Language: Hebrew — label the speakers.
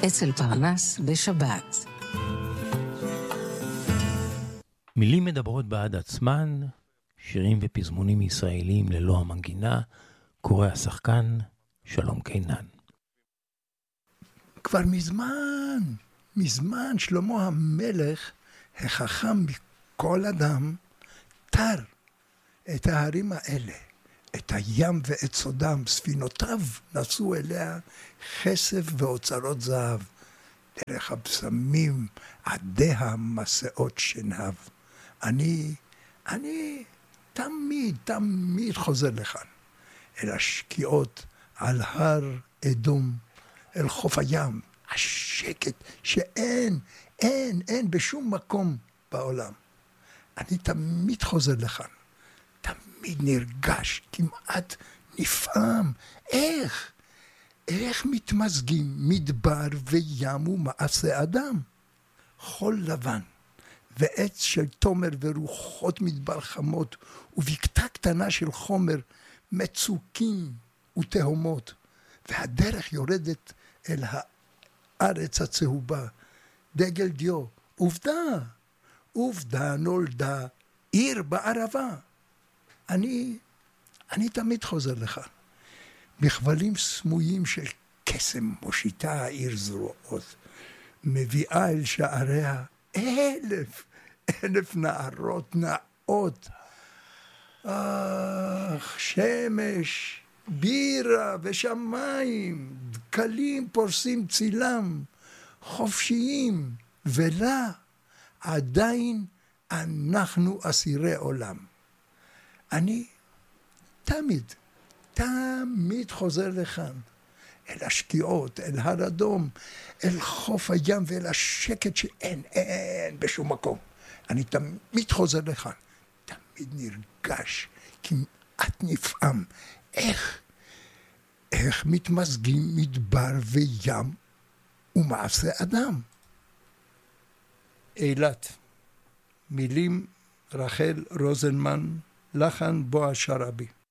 Speaker 1: אצל פרנס בשבת.
Speaker 2: מילים מדברות בעד עצמן, שירים ופזמונים ישראלים ללא המנגינה, קורא השחקן שלום קינן.
Speaker 3: כבר מזמן שלמה המלך, החכם מכל אדם, תר את ההרים האלה, את הים ואת סודם, ספינותיו נסעו אליה חסף ואוצרות זהב, דרך הבשמים עדיה מסעות שנהב. אני תמיד חוזר לכאן, אל השקיעות על הר אדום, אל חוף הים, השקט שאין בשום מקום בעולם. אני תמיד חוזר לכאן, תמיד נרגש, כמעט נפעם. איך מתמזגים מדבר וים ומעשה אדם? חול לבן ועץ של תומר ורוחות מדבר חמות ובקתה קטנה של חומר מצוקים ותהומות, והדרך יורדת אל הארץ הצהובה, דגל דיו. עובדה נולדה עיר בערבה. אני תמיד חוזר לכאן. בכבלים סמויים של קסם מושיטה העיר זרועות, מביאה אל שעריה אלף נערות נאות. שמש, בירה ושמיים, דקלים פורסים צילם, חופשיים, ולה עדיין אנחנו אסירי עולם. אני תמיד חוזר לכאן, אל השקיעות, אל הר אדום, אל חוף הים ואל השקט שאין בשום מקום. אני תמיד חוזר לכאן, תמיד נרגש, כמעט נפעם. איך מתמזגים מדבר וים ומעשה אדם? אילת, מילים רחל רוזנמן, לחן בועז שרעבי.